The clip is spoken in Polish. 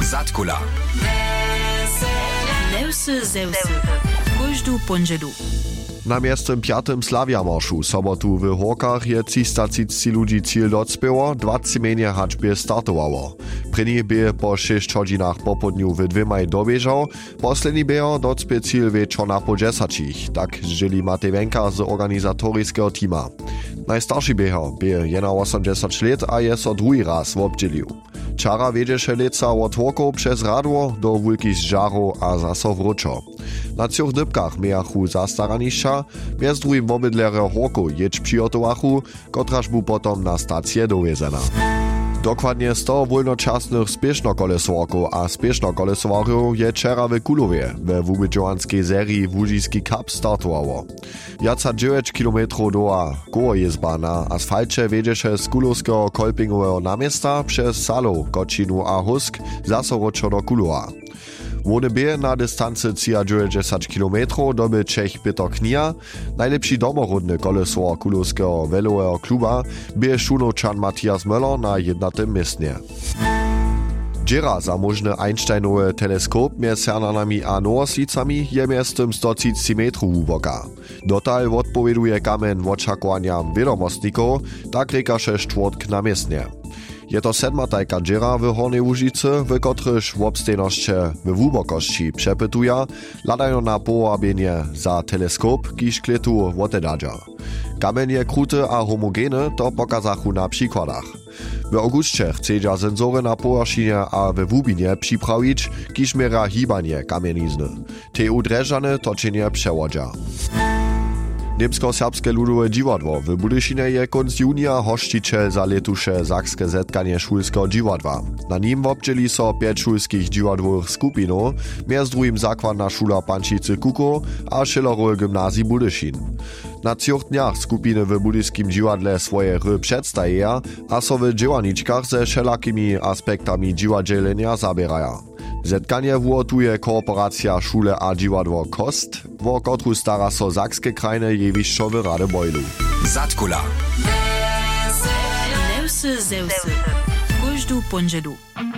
Zatkula. Newsy zewsy. Kóždu ponžedu. Na miestym 5. Slawiamorszu sobotu w Horkach je 330 ludzi cíl docpěło, 20 menie hačbě startowało. První by po 6 hodzinach popodniu w 2 dobiežał, poslední běho docpě cíl wieczor na po 10. Tak zžili Matevenka z organizatorského týma. Najstarší běho by 81 let a je so druhý raz wobdźělił. Čara wiedzeše leca od Horkov přes Radwo do Wulkich Žarów a zaso wróčo. Na třech dybkach mějachu zastaranišća, mjez druhým wobydlere Horkov ječ přijotowachu, kotraž bu potom na stację dowiezena. Dokładnie 100 wolnočasnych spiesznokoleswarków a spiesznokoleswarów je wczera w Kulowie we wubydżowanskiej serii Łužický Cup startowało. 9 km doła kołojezba na asfalcie wiedzeše z kulowskiego kolpingowego namiesta przez Salów, Kočinu a Husk zaso ročo do Kulowa. Wone bie na dystancy 10 km doby Czech Peter Knia, najlepszy domorodny kolesor kulowskiego velowego kluba bie Šunovčan Matthias Möller na 1. miejscu. Dżera za możny Einsteinowy teleskop mjez Hernanami a Nowoślicami je mjez tym 130 metrów łuboka. Dotal odpowieduje kamen oczekowaniam wiadomostników, tak rekaše czwartk na miestnie. Je to 7. tajka dżera w Hornej Łužicy, w kotryż w obstejnoście w wubokości przepytuja, ladają na połabienie za teleskop, kiż kletu wotedadża. Kamen je kruty a homogeny, to pokazachu na przykładach. W augustie chcedza senzory na površinie a we wubinie připrawić, kiż miera hibanie kamienizny. Te udreżane toczenie przewodza. Niemsko-serbskie ludowe dziwadło w Budyšinie je konc junia hościciel za letuše Sakske zetkanie szulskiego dziwadła. Na nim wobdźěli so 5 szulskich dziwadłowych skupinów, mjez drugim zakładna szula Pančice Kuko a Schillerowe gymnazji Budyšin. Na 3 dniach skupiny w budyjskim dziwadle swoje hry przedstawiają, a so w dziełaniczkach ze wszelakimi aspektami dziwadzielenia zabierają. Zetkanie włotuje kooperacja szule a dziwadło Kost, wo kotru stara so Sakskie krajne jewišćowe rady bojlu. Zatkula. Newsy zewsy. Kóždu ponžedu.